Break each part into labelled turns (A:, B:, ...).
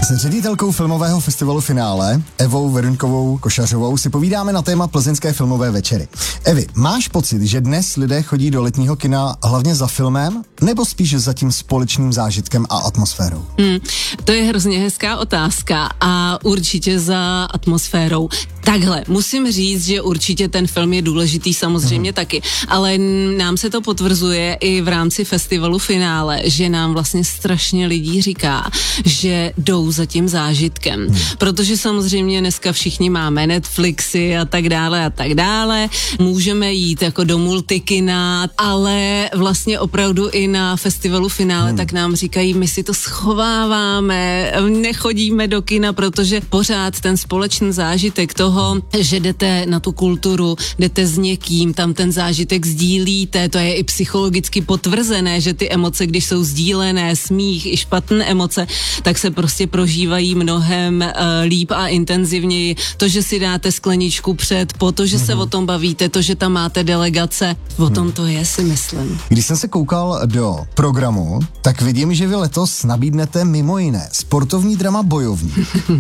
A: S ředitelkou filmového festivalu Finále, Evou Veruňkovou Košařovou, si povídáme na téma plzeňské filmové večery. Evi, máš pocit, že dnes lidé chodí do letního kina hlavně za filmem, nebo spíš za tím společným zážitkem a atmosférou?
B: To je hrozně hezká otázka a určitě za atmosférou. Takhle, musím říct, že určitě ten film je důležitý samozřejmě taky, ale nám se to potvrzuje i v rámci festivalu Finále, že nám vlastně strašně lidí říká, že jdou za tím zážitkem, protože samozřejmě dneska všichni máme Netflixy a tak dále, můžeme jít jako do multikina, ale vlastně opravdu i na festivalu Finále tak nám říkají, my si to schováváme, nechodíme do kina, protože pořád ten společný zážitek toho, že jdete na tu kulturu, jdete s někým, tam ten zážitek sdílíte, to je i psychologicky potvrzené, že ty emoce, když jsou sdílené, smích i špatné emoce, tak se prostě prožívají mnohem líp a intenzivněji. To, že si dáte skleničku po to, že se o tom bavíte, to, že tam máte delegace, o tom to je, si myslím.
A: Když jsem se koukal do programu, tak vidím, že vy letos nabídnete mimo jiné sportovní drama bojovní,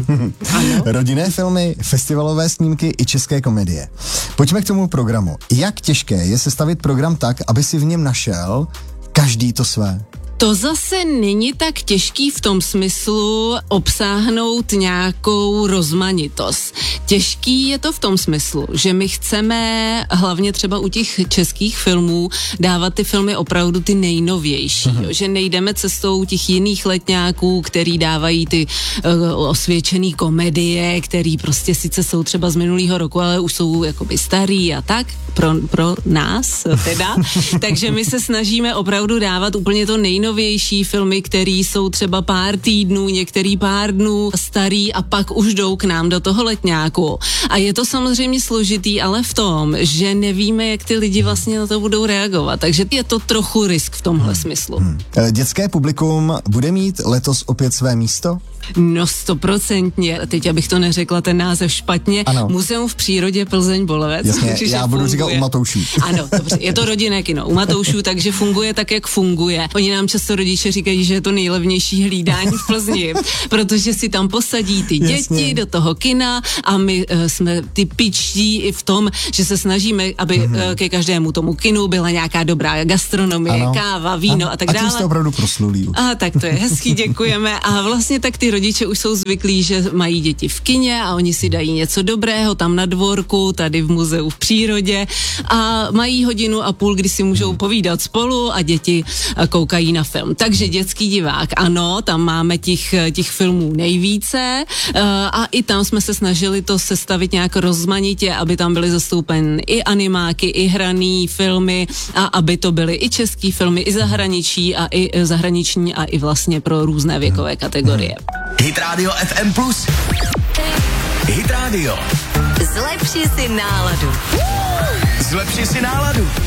A: rodinné filmy, festivalové snímky i české komedie. Pojďme k tomu programu. Jak těžké je sestavit program tak, aby si v něm našel každý to své?
B: To zase není tak těžký v tom smyslu obsáhnout nějakou rozmanitost. Těžký je to v tom smyslu, že my chceme hlavně třeba u těch českých filmů dávat ty filmy opravdu ty nejnovější, že nejdeme cestou těch jiných letňáků, který dávají ty osvědčený komedie, který prostě sice jsou třeba z minulého roku, ale už jsou jakoby starý a tak, pro nás teda. Takže my se snažíme opravdu dávat úplně to nejnovější filmy, které jsou třeba pár týdnů, některý pár dnů starý a pak už jdou k nám do toho letňáku. A je to samozřejmě složitý, ale v tom, že nevíme, jak ty lidi vlastně na to budou reagovat. Takže je to trochu risk v tomhle smyslu.
A: Dětské publikum bude mít letos opět své místo?
B: No 100%. Teď abych to neřekla ten název špatně.
A: Ano.
B: Muzeum v přírodě Plzeň-Bolovec.
A: Jasně, já budu říkat u Matoušů.
B: Ano, dobře, je to rodinné kino u Matoušů, takže funguje tak, jak funguje. Oni nám často rodiče říkají, že je to nejlevnější hlídání v Plzni, protože si tam posadí ty děti do toho kina a my jsme ty pičtí i v tom, že se snažíme, aby ke každému tomu kinu byla nějaká dobrá gastronomie, káva, víno a tak dále.
A: A tím jste opravdu proslulí.
B: A tak to je hezký, děkujeme. A vlastně tak ty rodiče už jsou zvyklí, že mají děti v kině a oni si dají něco dobrého tam na dvorku, tady v muzeu v přírodě a mají 1,5 hodiny, kdy si můžou povídat spolu a děti koukají na film. Takže dětský divák, ano, tam máme těch filmů nejvíce a i tam jsme se snažili to sestavit nějak rozmanitě, aby tam byly zastoupeny i animáky, i hraný filmy a aby to byly i český filmy, i zahraniční a i vlastně pro různé věkové kategorie.
C: Hit Radio FM+. Hit Radio.
D: Zlepši si náladu.
C: Zlepši si náladu.